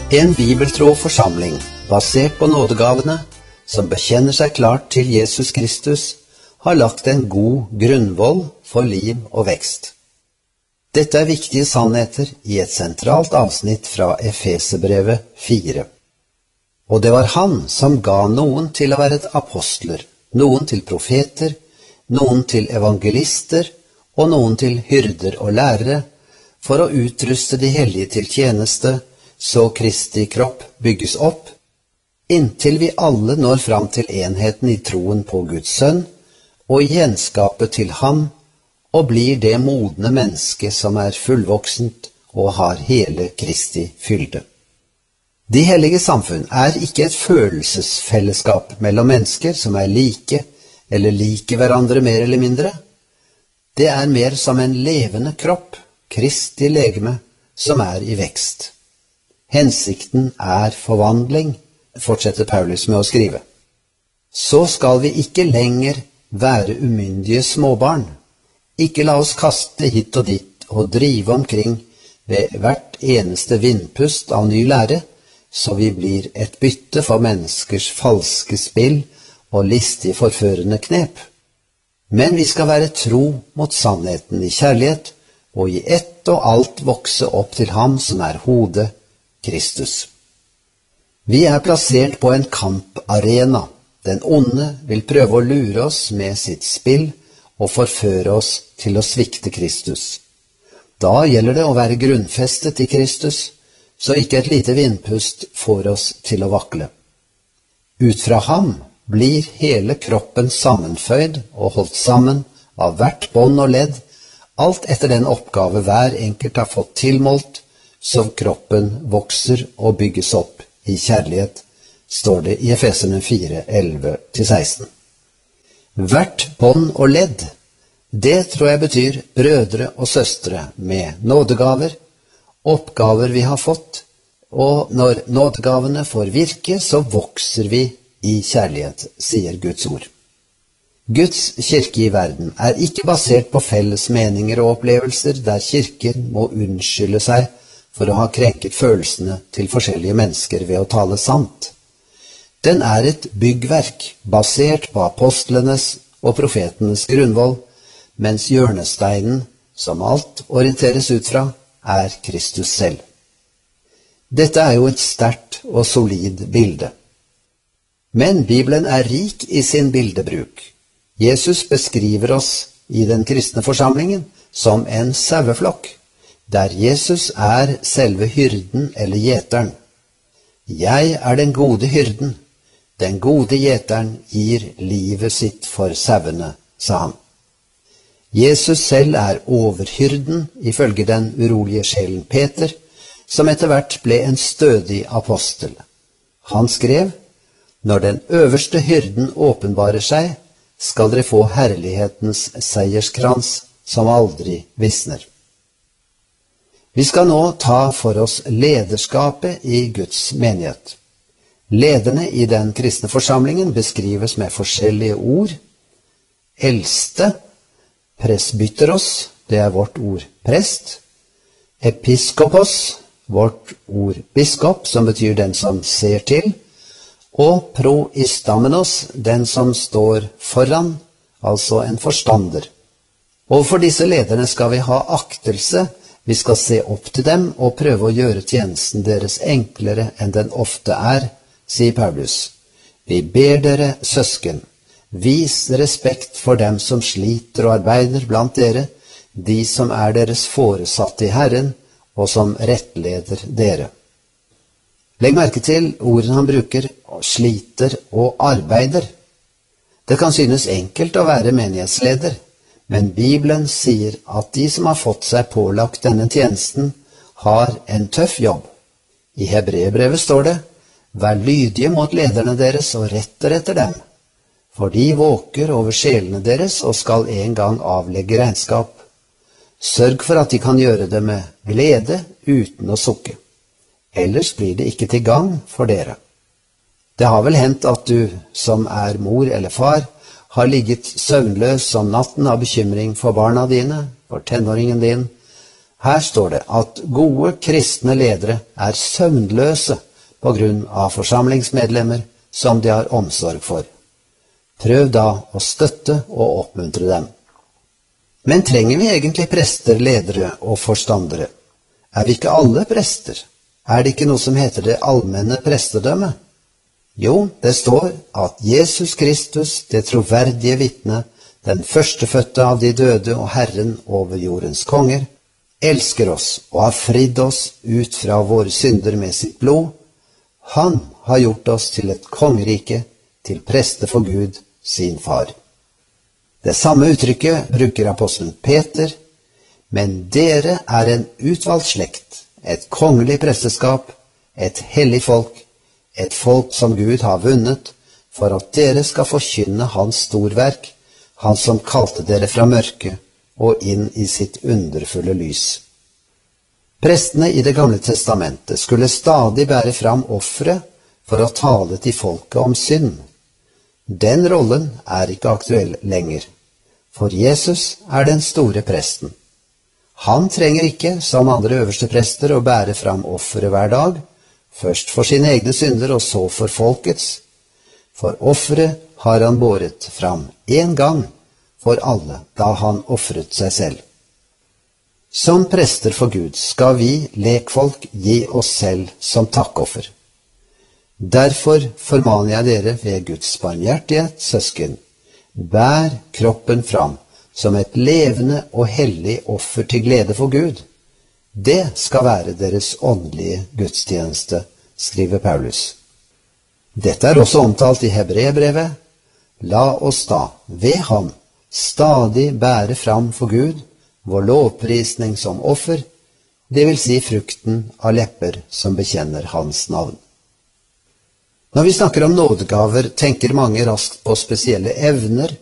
En bibeltro forsamling, basert på nådegavene, som bekjenner seg klart til Jesus Kristus, har lagt en god grunnvoll for liv og vekst. Dette er viktige sannheter i et sentralt avsnitt fra Efeserbrevet 4. Og det var han som ga noen til å være apostler, noen til profeter, noen til evangelister og noen til hyrder og lærere, for å utruste de hellige til tjeneste, så Kristi kropp bygges opp, inntil vi alle når fram til enheten i troen på Guds sønn, og i gjenskapet til ham, og blir det modne menneske som er fullvoksent og har hele Kristi fylde. De hellige samfunn er ikke et følelsesfellesskap mellom mennesker som er like, eller liker hverandre mer eller mindre. Det er mer som en levende kropp, Kristi legeme, som er i vekst. Hensikten er forvandling, fortsetter Paulus med å skrive. Så skal vi ikke lenger være umyndige småbarn. Ikke la oss kaste hit og dit og drive omkring ved hvert eneste vindpust av ny lære, så vi blir et bytte for menneskers falske spill og listige forførende knep. Men vi skal være tro mot sannheten i kjærlighet, og i ett og alt vokse opp til ham som er hodet, Kristus. Vi er plassert på en kamparena. Den onde vil prøve å lure oss med sitt spill og forføre oss til å svikte Kristus. Da gjelder det å være grunnfestet i Kristus, så ikke et lite vindpust får oss til å vakle. Ut fra ham blir hele kroppen sammenføyd og holdt sammen av hvert bånd og ledd, alt etter den oppgave hver enkelt har fått tilmålt, så kroppen vokser og bygges opp i kjærlighet, står det i Efeserne 4, 11-16. Hvert bånd og ledd, det tror jeg betyr brødre og søstre med nådegaver, oppgaver vi har fått, og når nådegavene får virke, så vokser vi i kjærlighet, sier Guds ord. Guds kirke i verden er ikke basert på felles meninger og opplevelser der kirken må unnskylde seg for å ha krenket følelsene til forskjellige mennesker ved å tale sant. Den er et byggverk basert på apostlenes og profetenes grunnvoll, mens hjørnesteinen, som alt orienteres ut fra, er Kristus selv. Dette er jo et sterkt og solid bilde. Men Bibelen er rik i sin bildebruk. Jesus beskriver oss i den kristne forsamlingen som en saueflokk, der Jesus er selve hyrden eller gjeteren. Jeg er den gode hyrden. Den gode gjeteren gir livet sitt for sauene, sa han. Jesus selv er overhyrden, ifølge den urolige sjelen Peter, som etter hvert ble en stødig apostel. Han skrev, «Når den øverste hyrden åpenbarer seg, skal dere få herlighetens seierskrans som aldri visner». Vi skal nå ta for oss lederskapet i Guds menighet. Lederne i den kristne forsamlingen beskrives med forskjellige ord. Eldste, presbyteros, det er vårt ord prest. Episkopos, vårt ord biskop, som betyr den som ser til. Og proistamenos, den som står foran, altså en forstander. Overfor disse lederne skal vi ha aktelse. Vi skal se opp til dem og prøve å gjøre tjenesten deres enklere enn den ofte er, sier Paulus. Vi ber dere, søsken, vis respekt for dem som sliter og arbeider blant dere, de som er deres foresatte i Herren, og som rettleder dere. Legg merke til ordene han bruker, sliter og arbeider. Det kan synes enkelt å være menighetsleder, men Bibelen sier at de som har fått seg pålagt denne tjenesten, har en tøff jobb. I Hebreerbrevet står det, «Vær lydige mot lederne deres og retter etter dem, for de våker over sjelene deres og skal en gang avlegge regnskap. Sørg for at de kan gjøre det med glede uten å sukke. Ellers blir det ikke til gang for dere.» Det har vel hendt at du, som er mor eller far, har ligget søvnløs om natten av bekymring for barna dine, for tenåringen din, Her står det at gode kristne ledere er søvnløse på grunn av forsamlingsmedlemmer som de har omsorg for. Prøv da å støtte og oppmuntre dem. Men trenger vi egentlig prester, ledere og forstandere? Er vi ikke alle prester? Er det ikke noe som heter det allmenne prestedømme? Jo, det står at Jesus Kristus, det troverdige vitne, den førstefødte av de døde og Herren over jordens konger, elsker oss og har fridd oss ut fra våre synder med sitt blod. Han har gjort oss til et kongerike, til prester for Gud, sin far. Det samme uttrykket bruker apostelen Peter, men dere er en utvalgt slekt, et kongelig presteskap, et hellig folk, et folk som Gud har vunnet, for at dere skal forkynne hans storverk, han som kalte dere fra mørket og inn i sitt underfulle lys. Prestene i Det gamle testamentet skulle stadig bære fram ofre for å tale til folket om synd. Den rollen er ikke aktuell lenger, for Jesus er den store presten. Han trenger ikke, som andre øverste prester, å bære fram offeret hver dag, først for sine egne synder og så for folkets. For offeret har han båret fram en gang for alle, da han offret seg selv. Som prester for Gud skal vi, lekfolk, gi oss selv som takkoffer. Derfor formaner jeg dere ved Guds barmhjertighet, søsken, bær kroppen fram som et levende og hellig offer til glede for Gud. Det skal være deres åndelige gudstjeneste, skriver Paulus. Dette er også omtalt i Hebreerbrevet. La oss da, ved ham, stadig bære fram for Gud vår lovprisning som offer, det vil si frukten av lepper som bekjenner hans navn. Når vi snakker om nådegaver, tenker mange raskt på spesielle evner